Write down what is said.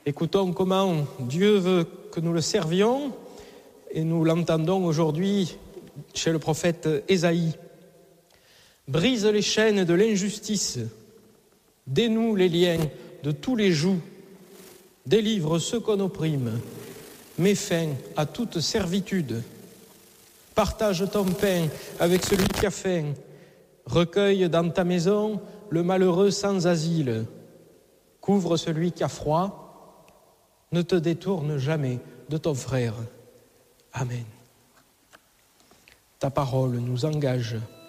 Écoutons comment Dieu veut que nous le servions et nous l'entendons aujourd'hui chez le prophète Ésaïe. Brise les chaînes de l'injustice, dénoue les liens de tous les jougs, délivre ceux qu'on opprime, mets fin à toute servitude. Partage ton pain avec celui qui a faim, recueille dans ta maison le malheureux sans asile, couvre celui qui a froid, ne te détourne jamais de ton frère. Amen. Ta parole nous engage.